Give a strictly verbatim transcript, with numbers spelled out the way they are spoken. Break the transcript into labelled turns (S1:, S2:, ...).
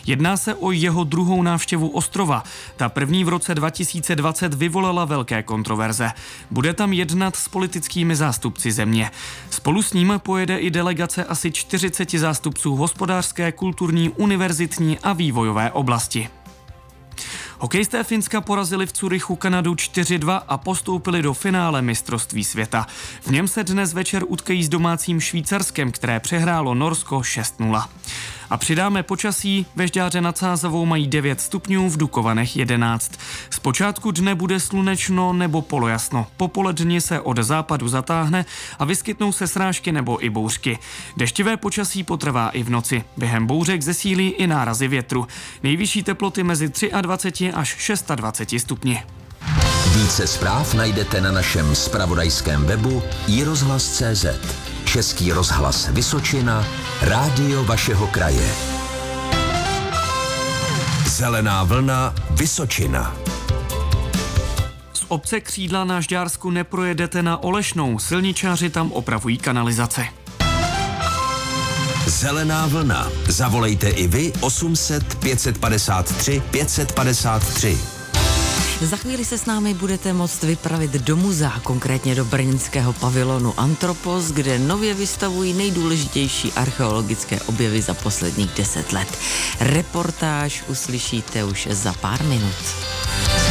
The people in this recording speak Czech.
S1: Jedná se o jeho druhou návštěvu ostrova. Ta první v roce dva tisíce dvacet vyvolala velké kontroverze. Bude tam jednat s politickými zástupci země. Spolu s ním pojede i delegace asi čtyřicet zástupců hospodářské, kulturní, univerzitní a vývojové oblasti. Hokejisté Finska porazili v Curychu Kanadu čtyři dva a postoupili do finále mistrovství světa. V něm se dnes večer utkají s domácím Švýcarskem, které přehrálo Norsko šest nula. A přidáme počasí, ve Žďáře nad Sázavou mají devět stupňů, v Dukovanech jedenáct. Zpočátku dne bude slunečno nebo polojasno. Popoledně se od západu zatáhne a vyskytnou se srážky nebo i bouřky. Deštivé počasí potrvá i v noci. Během bouřek zesílí i nárazy větru. Nejvyšší teploty mezi dvacet tři až dvacet šest stupni.
S2: Více zpráv najdete na našem zpravodajském webu i rozhlas tečka cé zet. Český rozhlas Vysočina, rádio vašeho kraje. Zelená vlna Vysočina.
S1: Z obce Křídla na Žďársku neprojedete na Olešnou, silničáři tam opravují kanalizace.
S2: Zelená vlna. Zavolejte i vy osm set pět padesát tři pět padesát tři.
S3: Za chvíli se s námi budete moct vypravit do muzea, konkrétně do brněnského pavilonu Antropos, kde nově vystavují nejdůležitější archeologické objevy za posledních deset let. Reportáž uslyšíte už za pár minut.